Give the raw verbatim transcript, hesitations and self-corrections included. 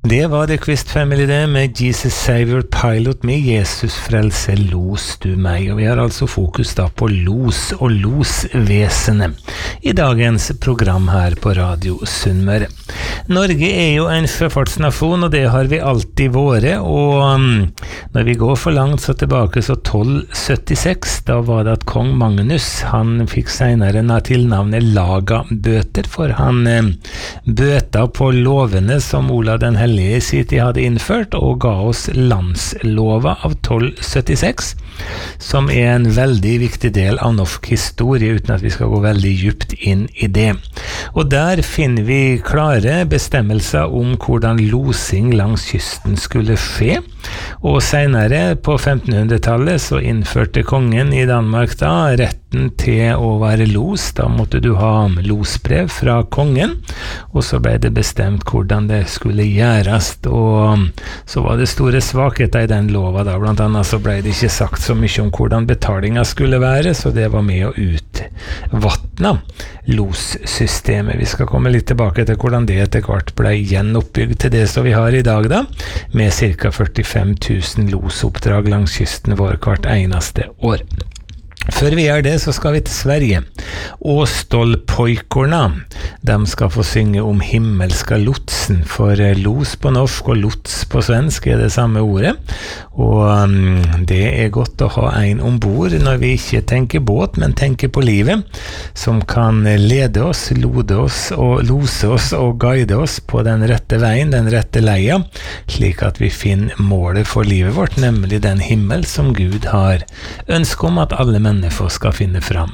Det var The Quist Family det, med Jesus Savior Pilot med Jesus frelse, los du meg. Og vi har altså fokus da på los og losvesenet i dagens program her på Radio Sunnmøre. Norge er jo en sjøfartsnasjon, og det har vi alltid vært, og um, når vi går for langt så tilbake så tolv syttiseks, da var det at kong Magnus, han fikk senere tilnavnet Lagabøter, for han um, bøta på lovene som Olav den Hellige i sin tid hadde innført, og ga oss landslova av tolv syttiseks, som er en veldig viktig del av norsk historie, uten at vi skal gå veldig djupt inn i det. Og der finner vi klare bestemmelser om hvordan losing langs kysten skulle skje, og senere på femtenhundretallet så innførte kongen i Danmark da retten til å være los. Da måtte du ha losbrev fra kongen, og så ble det bestemt hvordan det skulle gjøres, og så var det store svakheter i den lova da. Blant annet så ble det ikke sagt så mye om hvordan betalingen skulle være, så det var med å utvattne lossystemet. Vi skal komme litt tilbake til hvordan det etter hvert ble gjenoppbygd til det som vi har i dag da, med cirka førtifem tusen losoppdrag langs kysten vår hvert eneste år. Før vi gjør det så skal vi til Sverige. Åstolpojkorna, de skal få synge om himmelska lotsen, for los på norsk og lots på svensk er det samme ordet, og um, det er godt å ha en ombord når vi ikke tenker båt, men tenker på livet, som kan lede oss, lode oss og lose oss og guide oss på den rette veien, den rette leia, slik at vi finner målet for livet vårt, nemlig den himmel som Gud har ønsket om at alle mennesker skal finne fram